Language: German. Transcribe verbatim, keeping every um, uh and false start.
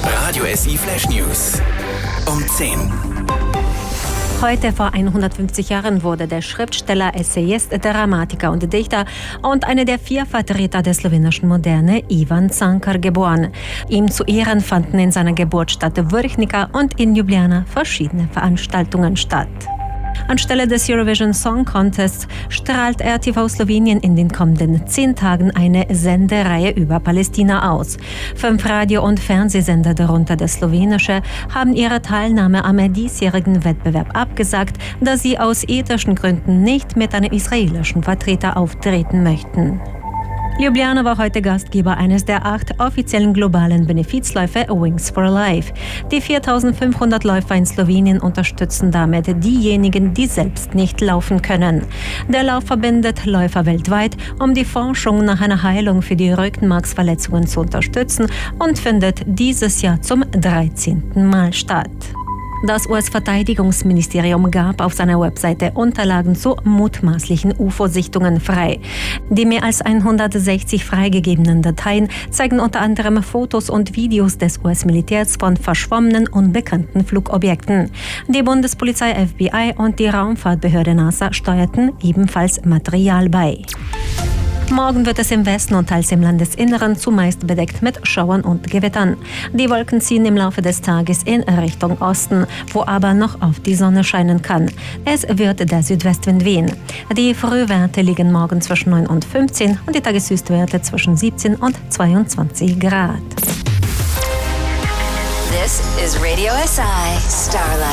Radio S I Flash News um zehn. Heute vor hundertfünfzig Jahren wurde der Schriftsteller, Essayist, Dramatiker und Dichter und einer der vier Vertreter der slowenischen Moderne, Ivan Cankar, geboren. Ihm zu Ehren fanden in seiner Geburtsstadt Vrhnika und in Ljubljana verschiedene Veranstaltungen statt. Anstelle des Eurovision Song Contests strahlt R T V Slowenien in den kommenden zehn Tagen eine Sendereihe über Palästina aus. Fünf Radio- und Fernsehsender, darunter der slowenische, haben ihre Teilnahme am diesjährigen Wettbewerb abgesagt, da sie aus ethischen Gründen nicht mit einem israelischen Vertreter auftreten möchten. Ljubljana war heute Gastgeber eines der acht offiziellen globalen Benefizläufe Wings for Life. Die viertausendfünfhundert Läufer in Slowenien unterstützen damit diejenigen, die selbst nicht laufen können. Der Lauf verbindet Läufer weltweit, um die Forschung nach einer Heilung für die Rückenmarksverletzungen zu unterstützen und findet dieses Jahr zum dreizehnten Mal statt. Das U S-Verteidigungsministerium gab auf seiner Webseite Unterlagen zu mutmaßlichen U F O-Sichtungen frei. Die mehr als hundertsechzig freigegebenen Dateien zeigen unter anderem Fotos und Videos des U S-Militärs von verschwommenen, unbekannten Flugobjekten. Die Bundespolizei, F B I und die Raumfahrtbehörde NASA steuerten ebenfalls Material bei. Morgen wird es im Westen und teils im Landesinneren zumeist bedeckt mit Schauern und Gewittern. Die Wolken ziehen im Laufe des Tages in Richtung Osten, wo aber noch auf die Sonne scheinen kann. Es wird der Südwestwind wehen. Die Frühwerte liegen morgen zwischen neun und fünfzehn und die Tageshöchstwerte zwischen siebzehn und zweiundzwanzig Grad. This is Radio S I Starlight.